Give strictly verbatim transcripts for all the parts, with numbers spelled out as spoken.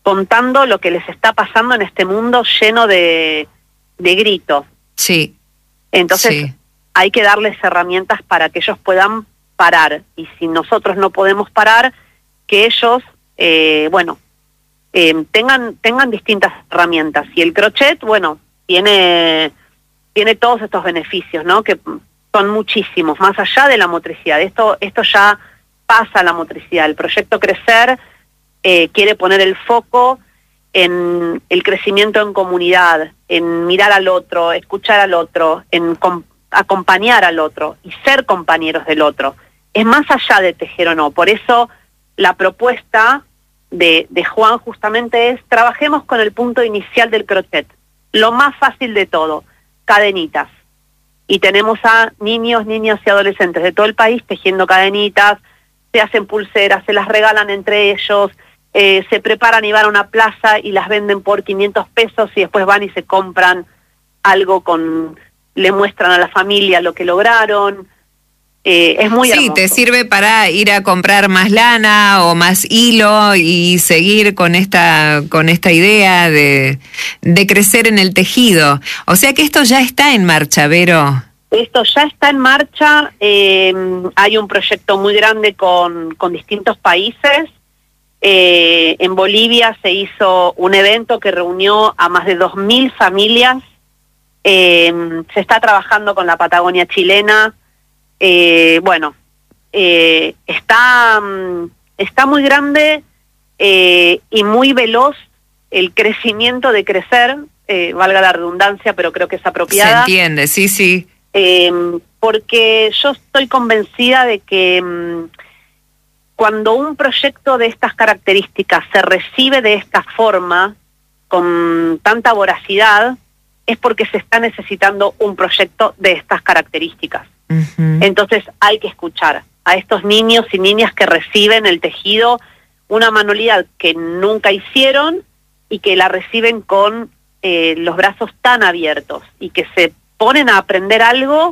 contando lo que les está pasando en este mundo lleno de, de gritos. Sí. Entonces sí. hay que darles herramientas para que ellos puedan parar. Y si nosotros no podemos parar, que ellos, eh, bueno, eh, tengan tengan distintas herramientas. Y el crochet, bueno, tiene tiene todos estos beneficios, ¿no? Que son muchísimos, más allá de la motricidad. Esto esto ya pasa a la motricidad. El proyecto Crecer eh, quiere poner el foco en el crecimiento en comunidad, en mirar al otro, escuchar al otro, en com- acompañar al otro y ser compañeros del otro. Es más allá de tejer o no. Por eso la propuesta de, de Juan justamente es: trabajemos con el punto inicial del crochet, lo más fácil de todo, cadenitas. Y tenemos a niños, niñas y adolescentes de todo el país tejiendo cadenitas, se hacen pulseras, se las regalan entre ellos, eh, se preparan y van a una plaza y las venden por quinientos pesos y después van y se compran algo con... le muestran a la familia lo que lograron. Eh, es muy hermoso. Sí, te sirve para ir a comprar más lana o más hilo y seguir con esta con esta idea de, de crecer en el tejido. O sea que esto ya está en marcha, Vero. Esto ya está en marcha. Eh, hay un proyecto muy grande con, con distintos países. Eh, en Bolivia se hizo un evento que reunió a más de dos mil familias. Eh, se está trabajando con la Patagonia chilena. Eh, bueno, eh, está, está muy grande eh, y muy veloz el crecimiento de Crecer, eh, valga la redundancia, pero creo que es apropiada. Se entiende, sí, sí. Eh, porque yo estoy convencida de que um, cuando un proyecto de estas características se recibe de esta forma, con tanta voracidad, es porque se está necesitando un proyecto de estas características. Uh-huh. Entonces hay que escuchar a estos niños y niñas que reciben el tejido, una manualidad que nunca hicieron y que la reciben con eh, los brazos tan abiertos y que se ponen a aprender algo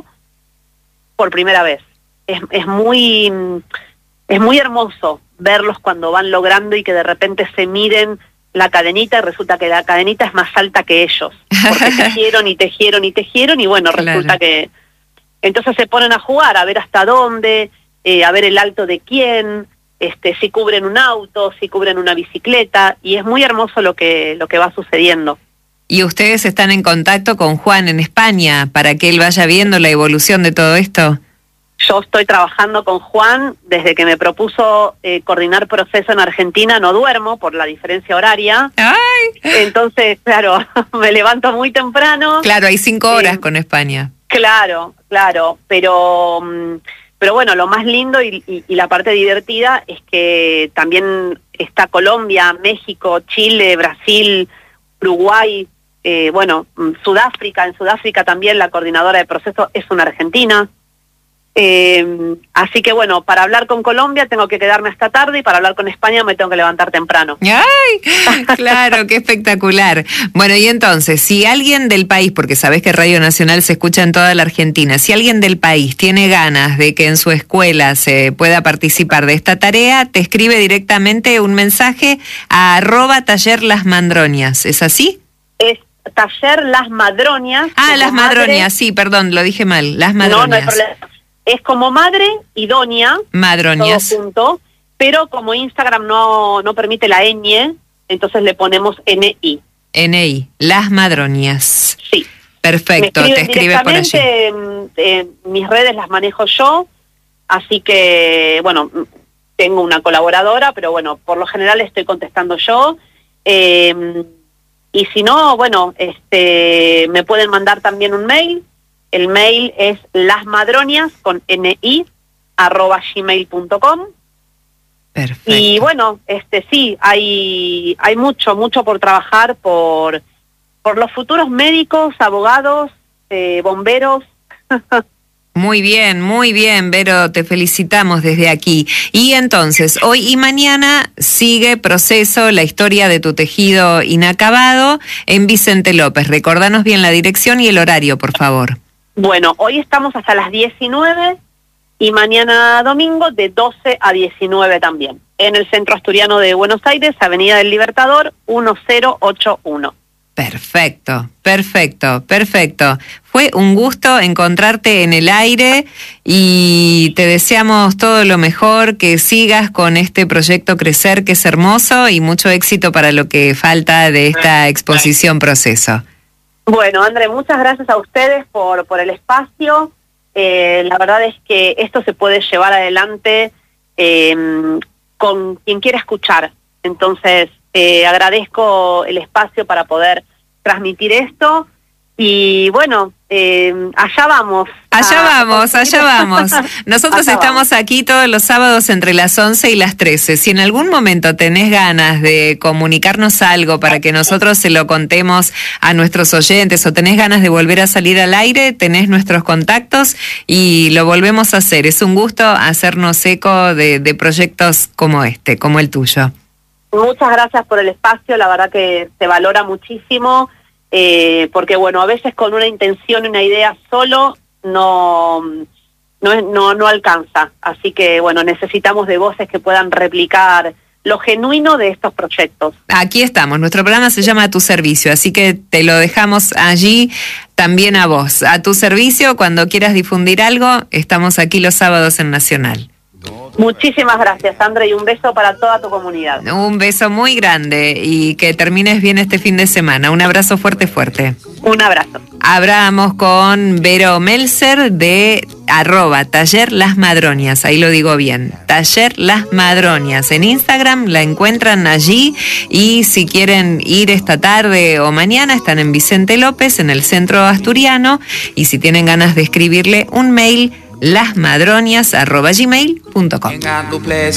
por primera vez. Es, es muy es muy hermoso verlos cuando van logrando y que de repente se miren la cadenita y resulta que la cadenita es más alta que ellos, porque tejieron y tejieron y tejieron y bueno, claro. resulta que... Entonces se ponen a jugar, a ver hasta dónde, eh, a ver el alto de quién, este, si cubren un auto, si cubren una bicicleta, y es muy hermoso lo que, lo que va sucediendo. ¿Y ustedes están en contacto con Juan en España para que él vaya viendo la evolución de todo esto? Yo estoy trabajando con Juan desde que me propuso eh, coordinar proceso en Argentina. No duermo por la diferencia horaria. ¡Ay! Entonces, claro, me levanto muy temprano. Claro, hay cinco horas eh, con España. Claro, claro, pero pero bueno, lo más lindo y, y, y la parte divertida es que también está Colombia, México, Chile, Brasil, Uruguay, eh, bueno, Sudáfrica. En Sudáfrica también la coordinadora de proceso es una argentina. Eh, así que bueno, para hablar con Colombia tengo que quedarme hasta tarde y para hablar con España me tengo que levantar temprano. ¡Ay! Claro, qué espectacular. Bueno, y entonces, si alguien del país, porque sabés que Radio Nacional se escucha en toda la Argentina, si alguien del país tiene ganas de que en su escuela se pueda participar de esta tarea, te escribe directamente un mensaje a arroba taller las madroñas, ¿es así? Es taller las madroñas. Ah, las madroñas, sí, perdón, lo dije mal, las madroñas. No, no hay problema. Es como madre y doña, madroñas, todo junto, pero como Instagram no, no permite la ñ, entonces le ponemos N I. N I, las madroñas. Sí. Perfecto, te escribe por allí. Eh, eh, mis redes las manejo yo, así que, bueno, tengo una colaboradora, pero bueno, por lo general estoy contestando yo. Eh, y si no, bueno, este, me pueden mandar también un mail. El mail es lasmadroñas con ni arroba gmail punto com. Perfecto. Y bueno, este sí, hay hay mucho, mucho por trabajar por por los futuros médicos, abogados, eh, bomberos. Muy bien, muy bien, Vero, te felicitamos desde aquí. Y entonces, hoy y mañana sigue Proceso, la historia de tu tejido inacabado en Vicente López. Recordanos bien la dirección y el horario, por favor. Bueno, hoy estamos hasta las diecinueve y mañana domingo de doce a diecinueve también. en el Centro Asturiano de Buenos Aires, Avenida del Libertador, mil ochenta y uno. Perfecto, perfecto, perfecto. Fue un gusto encontrarte en el aire y te deseamos todo lo mejor, que sigas con este proyecto Crecer, que es hermoso, y mucho éxito para lo que falta de esta exposición Proceso. Bueno, André, muchas gracias a ustedes por, por el espacio. Eh, la verdad es que esto se puede llevar adelante eh, con quien quiera escuchar. Entonces, eh, agradezco el espacio para poder transmitir esto. Y bueno, eh, allá vamos. Allá a, vamos, a allá vamos. Nosotros allá estamos vamos. Aquí todos los sábados entre las once y las trece. Si en algún momento tenés ganas de comunicarnos algo para que nosotros se lo contemos a nuestros oyentes, o tenés ganas de volver a salir al aire, tenés nuestros contactos y lo volvemos a hacer. Es un gusto hacernos eco de, de proyectos como este, como el tuyo. Muchas gracias por el espacio, la verdad que se valora muchísimo. Eh, porque bueno, a veces con una intención y una idea solo no, no, no, no alcanza. Así que bueno, necesitamos de voces que puedan replicar lo genuino de estos proyectos. Aquí estamos, nuestro programa se llama A Tu Servicio, así que te lo dejamos allí también a vos. A tu servicio, cuando quieras difundir algo, estamos aquí los sábados en Nacional. Muchísimas gracias, André, y un beso para toda tu comunidad. Un beso muy grande y que termines bien este fin de semana. Un abrazo fuerte, fuerte. Un abrazo. Hablamos con Vero Melzer de arroba Taller Las Madroñas, ahí lo digo bien, Taller Las Madroñas. En Instagram la encuentran allí, y si quieren ir esta tarde o mañana, están en Vicente López, en el centro asturiano, y si tienen ganas de escribirle un mail, lasmadroñas arroba gmail punto com.